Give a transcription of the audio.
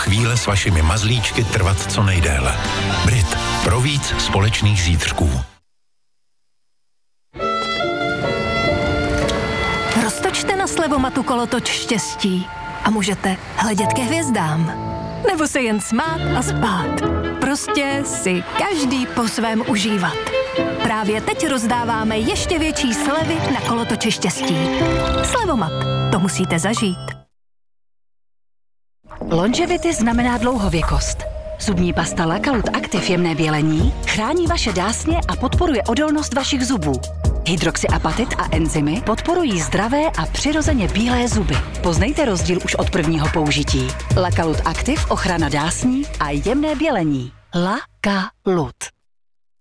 chvíle s vašimi mazlíčky trvat co nejdéle. Brit. Pro víc společných zítřků. Roztočte na slevomatu kolotoč štěstí a můžete hledět ke hvězdám. Nebo se jen smát a spát. Prostě si každý po svém užívat. Právě teď rozdáváme ještě větší slevy na kolotoči štěstí. Slevomat. To musíte zažít. Longevity znamená dlouhověkost. Zubní pasta Lakalut Active jemné bělení chrání vaše dásně a podporuje odolnost vašich zubů. Hydroxyapatit a enzymy podporují zdravé a přirozeně bílé zuby. Poznejte rozdíl už od prvního použití. Lakalut Active ochrana dásní a jemné bělení. Lakalut.